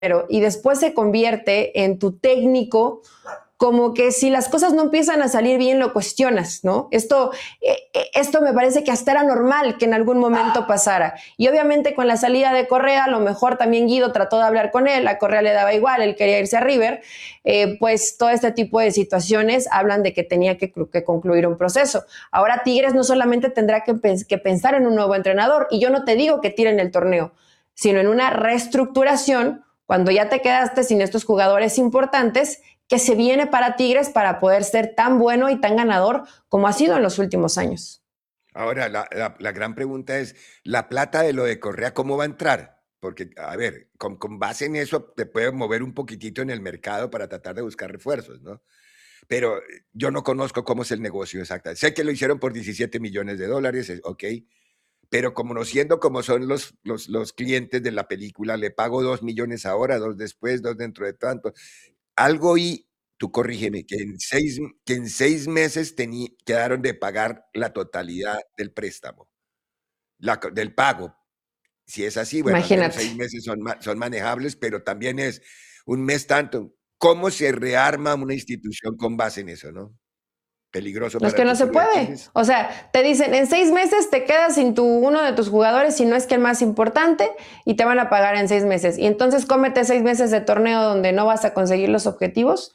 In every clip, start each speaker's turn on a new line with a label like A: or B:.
A: y después se convierte en tu técnico, como que si las cosas no empiezan a salir bien, lo cuestionas, ¿no? Esto me parece que hasta era normal que en algún momento pasara. Y obviamente con la salida de Correa, a lo mejor también Guido trató de hablar con él, a Correa le daba igual, él quería irse a River, pues todo este tipo de situaciones hablan de que tenía que concluir un proceso. Ahora Tigres no solamente tendrá que pensar en un nuevo entrenador, y yo no te digo que tiren el torneo, sino en una reestructuración cuando ya te quedaste sin estos jugadores importantes, que se viene para Tigres para poder ser tan bueno y tan ganador como ha sido en los últimos años.
B: Ahora, la gran pregunta es, ¿la plata de lo de Correa cómo va a entrar? Porque, a ver, con base en eso te puedes mover un poquitito en el mercado para tratar de buscar refuerzos, ¿no? Pero yo no conozco cómo es el negocio exacto. Sé que lo hicieron por $17 millones, ok, pero conociendo cómo son los clientes de la película, le pago 2 millones ahora, 2 después, 2 dentro de tanto. Algo y tú corrígeme, que en 6 meses quedaron de pagar la totalidad del préstamo, del pago. Si es así, bueno, al menos 6 meses son manejables, pero también es un mes tanto. ¿Cómo se rearma una institución con base en eso, no? Peligroso para
A: Es que no se puede. O sea, te dicen, en 6 meses te quedas sin uno de tus jugadores, si no es que el más importante, y te van a pagar en 6 meses. Y entonces cómete 6 meses de torneo donde no vas a conseguir los objetivos.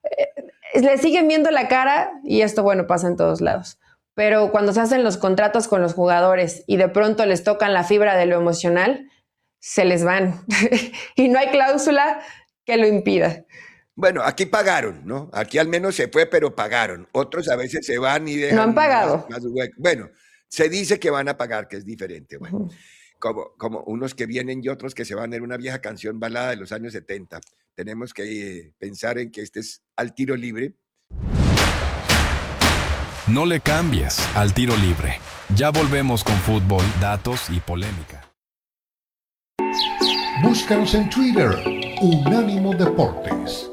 A: Le siguen viendo la cara, y esto, bueno, pasa en todos lados. Pero cuando se hacen los contratos con los jugadores y de pronto les tocan la fibra de lo emocional, se les van. Y no hay cláusula que lo impida.
B: Bueno, aquí pagaron, ¿no? Aquí al menos se fue, pero pagaron. Otros a veces se van y dejan.
A: No han pagado.
B: Más hueco. Bueno, se dice que van a pagar, que es diferente. Bueno, como unos que vienen y otros que se van. Era una vieja canción balada de los años 70. Tenemos que pensar en que este es al tiro libre.
C: No le cambies al tiro libre. Ya volvemos con fútbol, datos y polémica.
D: Búscanos en Twitter, Unánimo Deportes.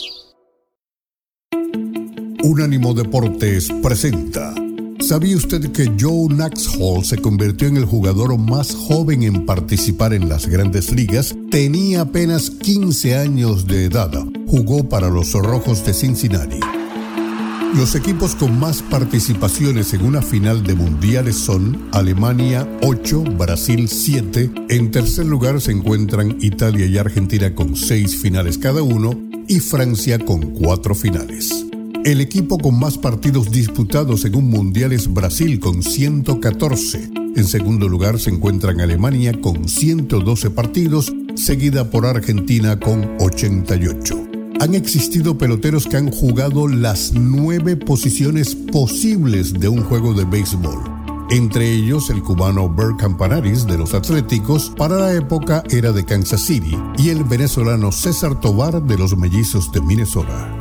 D: Unánimo Deportes presenta. ¿Sabía usted que Joe Nuxhall se convirtió en el jugador más joven en participar en las Grandes Ligas? Tenía apenas 15 años de edad. Jugó para los Rojos de Cincinnati. Los equipos con más participaciones en una final de mundiales son Alemania 8, Brasil 7. En tercer lugar se encuentran Italia y Argentina con 6 finales cada uno y Francia con 4 finales. El equipo con más partidos disputados en un mundial es Brasil con 114. En segundo lugar se encuentran Alemania con 112 partidos, seguida por Argentina con 88. Han existido peloteros que han jugado las 9 posiciones posibles de un juego de béisbol. Entre ellos el cubano Bert Campanaris de los Atléticos, para la época era de Kansas City, y el venezolano César Tovar de los Mellizos de Minnesota.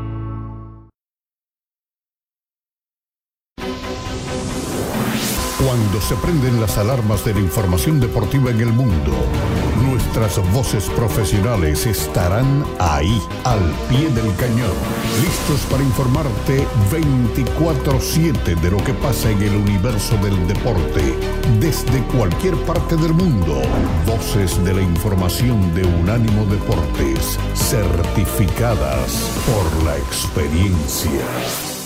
D: Cuando se prenden las alarmas de la información deportiva en el mundo, nuestras voces profesionales estarán ahí, al pie del cañón, listos para informarte 24/7 de lo que pasa en el universo del deporte, desde cualquier parte del mundo. Voces de la información de Unánimo Deportes, certificadas por la experiencia.